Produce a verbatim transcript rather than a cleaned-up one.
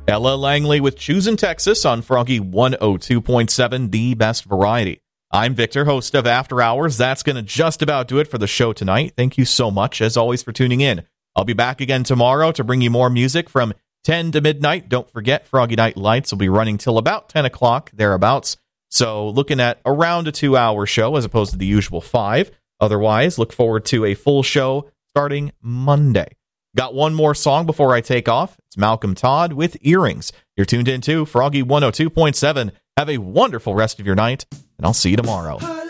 Ella Langley with Choosing Texas on Froggy one oh two point seven, the best variety. I'm Victor, host of After Hours. That's going to just about do it for the show tonight. Thank you so much, as always, for tuning in. I'll be back again tomorrow to bring you more music from ten to midnight. Don't forget, Froggy Night Lights will be running till about ten o'clock, thereabouts. So looking at around a two-hour show as opposed to the usual five. Otherwise, look forward to a full show starting Monday. Got one more song before I take off. It's Malcolm Todd with Earrings. You're tuned in to Froggy one oh two point seven. Have a wonderful rest of your night, and I'll see you tomorrow.